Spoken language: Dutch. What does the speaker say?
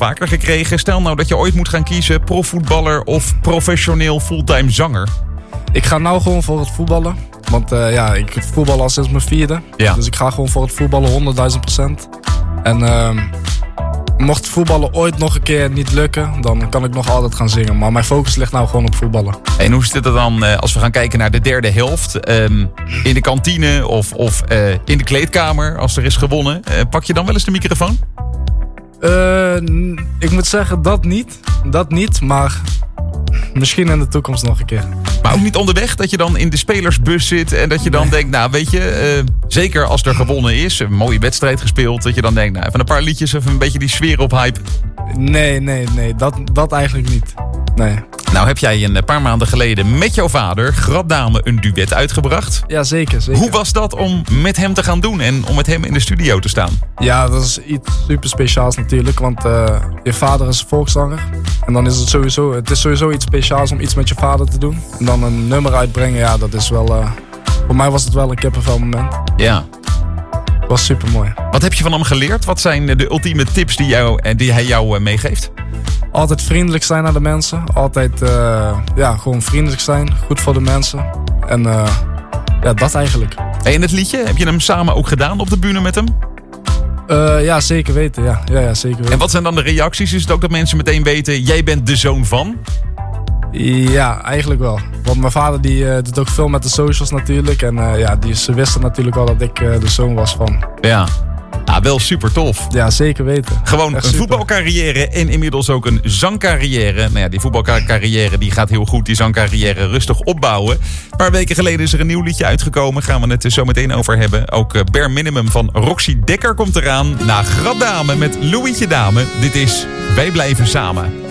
vaker gekregen. Stel nou dat je ooit moet gaan kiezen, profvoetballer of professioneel fulltime zanger. Ik ga nou gewoon voor het voetballen. Want ik voetbal al sinds mijn 4e. Ja. Dus ik ga gewoon voor het voetballen 100.000%. En mocht voetballen ooit nog een keer niet lukken, dan kan ik nog altijd gaan zingen. Maar mijn focus ligt nou gewoon op voetballen. En hoe zit het dan als we gaan kijken naar de derde helft? In de kantine of in de kleedkamer als er is gewonnen. Pak je dan wel eens de microfoon? Ik moet zeggen, dat niet. Maar misschien in de toekomst nog een keer. Maar ook niet onderweg, dat je dan in de spelersbus zit en dat je dan denkt, nou weet je, zeker als er gewonnen is, een mooie wedstrijd gespeeld, dat je dan denkt, nou even een paar liedjes, even een beetje die sfeer op hype. Nee, dat eigenlijk niet. Nee. Nou heb jij een paar maanden geleden met jouw vader, Grapdame, een duet uitgebracht. Ja, zeker. Hoe was dat om met hem te gaan doen en om met hem in de studio te staan? Ja, dat is iets super speciaals natuurlijk, want je vader is volkszanger. En dan is het sowieso iets speciaals om iets met je vader te doen. En dan een nummer uitbrengen, ja, dat is wel... voor mij was het wel een kippenvel moment. Ja. Het was super mooi. Wat heb je van hem geleerd? Wat zijn de ultieme tips die hij jou meegeeft? Altijd vriendelijk zijn naar de mensen. Altijd gewoon vriendelijk zijn. Goed voor de mensen. En dat eigenlijk. En het liedje, heb je hem samen ook gedaan op de bühne met hem? Ja, zeker weten. Ja, zeker weten. En wat zijn dan de reacties? Is het ook dat mensen meteen weten, jij bent de zoon van? Ja, eigenlijk wel. Want mijn vader die doet ook veel met de socials natuurlijk. En ze wisten natuurlijk wel dat ik de zoon was van. Ja. Ah, wel super tof. Ja, zeker weten. Gewoon een voetbalcarrière en inmiddels ook een zangcarrière. Nou ja, die voetbalcarrière die gaat heel goed, die zangcarrière rustig opbouwen. Een paar weken geleden is er een nieuw liedje uitgekomen. Gaan we het zo meteen over hebben. Ook Bare Minimum van Roxy Dekker komt eraan. Na Grapdame met Louietje Dame. Dit is Wij Blijven Samen.